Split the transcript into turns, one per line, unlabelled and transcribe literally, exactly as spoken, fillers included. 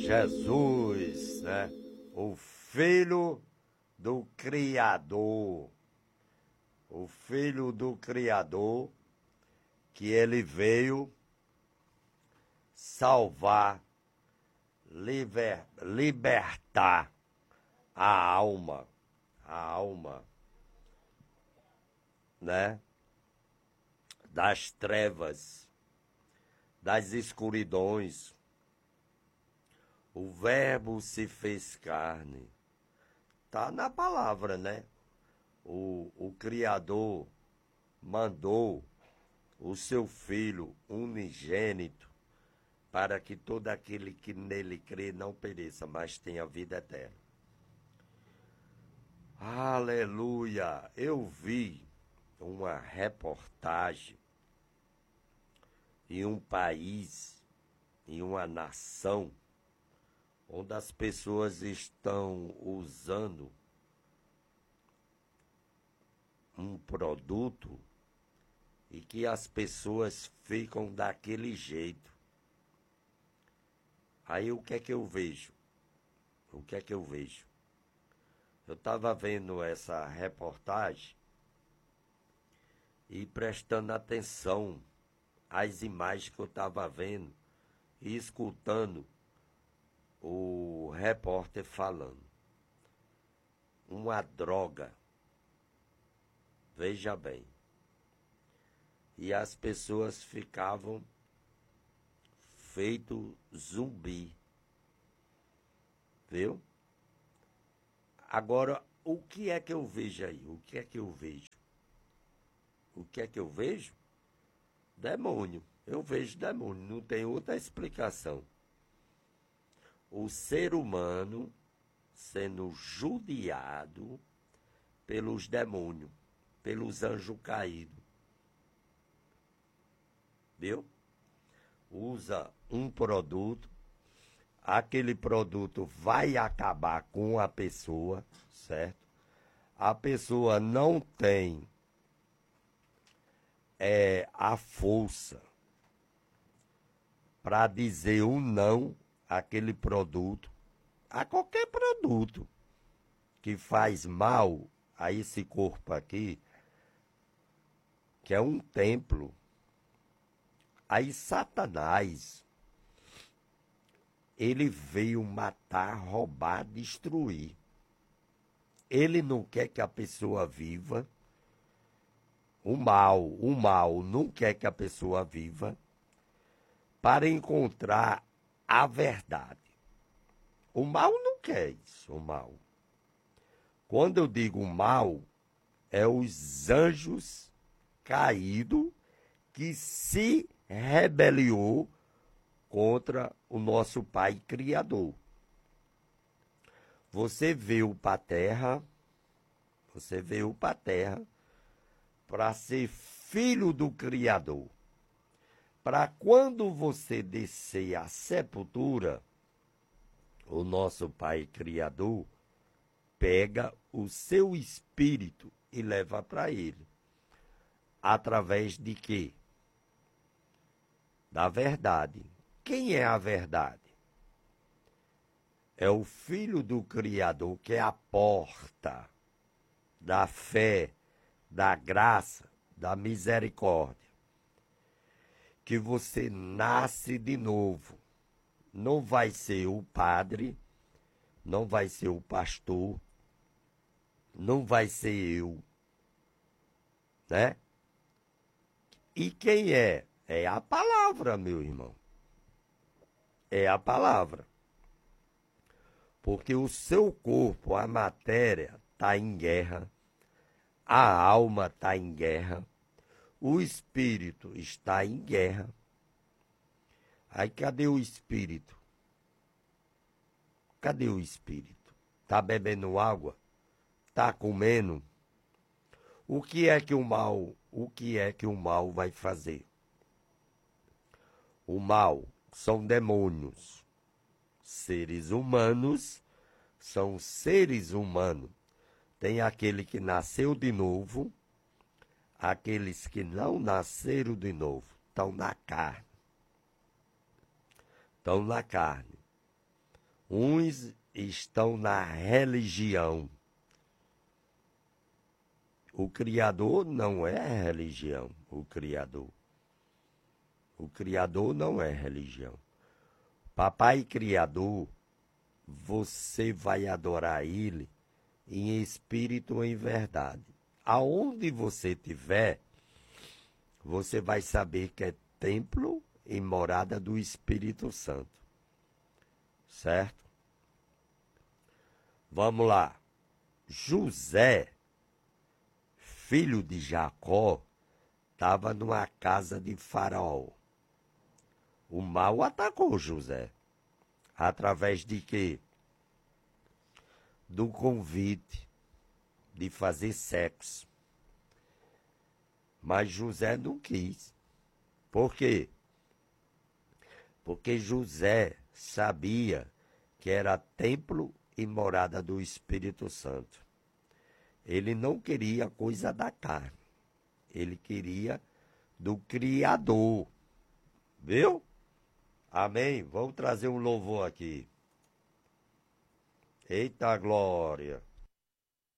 Jesus, né? O Filho do Criador. O Filho do Criador, que ele veio salvar, liber, libertar a alma, a alma, né? Das trevas, das escuridões. O Verbo se fez carne. Tá na palavra, né? O, o Criador mandou o seu Filho unigênito para que todo aquele que nele crê não pereça, mas tenha vida eterna. Aleluia! Eu vi uma reportagem em um país, em uma nação, onde as pessoas estão usando um produto e que as pessoas ficam daquele jeito. Aí o que é que eu vejo? O que é que eu vejo? Eu estava vendo essa reportagem e prestando atenção às imagens que eu estava vendo e escutando o repórter falando. Uma droga. Veja bem. E as pessoas ficavam feito zumbi. Viu? Agora, o que é que eu vejo aí? O que é que eu vejo? O que é que eu vejo? Demônio. Eu vejo demônio. Não tem outra explicação. O ser humano sendo judiado pelos demônios, pelos anjos caídos. Viu? Usa um produto, aquele produto vai acabar com a pessoa, certo? A pessoa não tem é, a força para dizer um não àquele produto, a qualquer produto que faz mal a esse corpo aqui, que é um templo. Aí Satanás, ele veio matar, roubar, destruir. Ele não quer que a pessoa viva. O mal, o mal não quer que a pessoa viva para encontrar a verdade. O mal não quer isso, o mal. Quando eu digo mal, é os anjos caídos que se rebeliou contra o nosso Pai Criador. Você veio para a terra, você veio para a terra para ser filho do Criador. Para quando você descer à sepultura, o nosso Pai Criador pega o seu espírito e leva para ele. Através de quê? Da verdade. Quem é a verdade? É o Filho do Criador, que é a porta da fé, da graça, da misericórdia. Que você nasce de novo. Não vai ser o padre, não vai ser o pastor, não vai ser eu, né? E quem é? É a palavra, meu irmão. É a palavra. Porque o seu corpo, a matéria, está em guerra. A alma está em guerra. O espírito está em guerra. Aí cadê o espírito? Cadê o espírito? Está bebendo água? Está comendo? O que é que o mal, o que é que o mal vai fazer? O mal são demônios. Seres humanos são seres humanos. Tem aquele que nasceu de novo, aqueles que não nasceram de novo, estão na carne. Estão na carne. Uns estão na religião. O Criador não é religião, o Criador. O Criador não é religião. Papai Criador, você vai adorar Ele em espírito ou em verdade. Aonde você estiver, você vai saber que é templo e morada do Espírito Santo. Certo? Vamos lá. José, filho de Jacó, estava numa casa de Faraó. O mal atacou José. Através de quê? Do convite de fazer sexo. Mas José não quis. Por quê? Porque José sabia que era templo e morada do Espírito Santo. Ele não queria coisa da carne. Ele queria do Criador. Viu? Amém? Vamos trazer um louvor aqui. Eita glória!